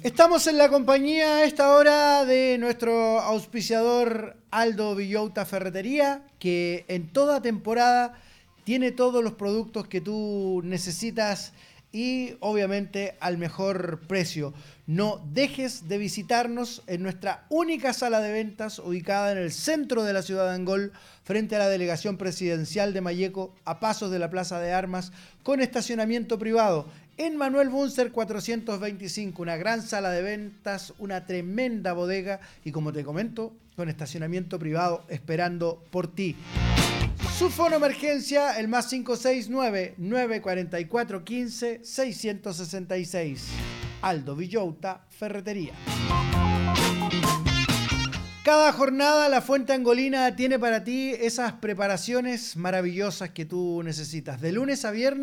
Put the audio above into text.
Estamos en la compañía a esta hora de nuestro auspiciador Aldo Villota Ferretería, que en toda temporada tiene todos los productos que tú necesitas y obviamente al mejor precio. No dejes de visitarnos en nuestra única sala de ventas ubicada en el centro de la ciudad de Angol, frente a la delegación presidencial de Malleco, a pasos de la Plaza de Armas, con estacionamiento privado. En Manuel Buncer 425, una gran sala de ventas, una tremenda bodega y, como te comento, con estacionamiento privado esperando por ti. Su fono emergencia, el más 569-944-15-666. Aldo Villota Ferretería. Cada jornada la Fuente Angolina tiene para ti esas preparaciones maravillosas que tú necesitas. De lunes a viernes